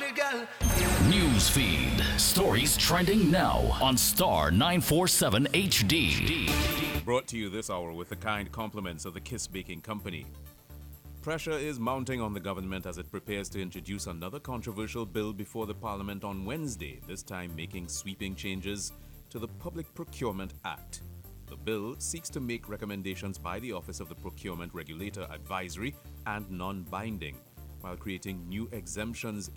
Newsfeed. Stories trending now on Star 947 HD. Brought to you this hour with the kind compliments of the Kiss Baking Company. Pressure is mounting on the government as it prepares to introduce another controversial bill before the Parliament on Wednesday, this time making sweeping changes to the Public Procurement Act. The bill seeks to make recommendations by the Office of the Procurement Regulator advisory and non-binding, while creating new exemptions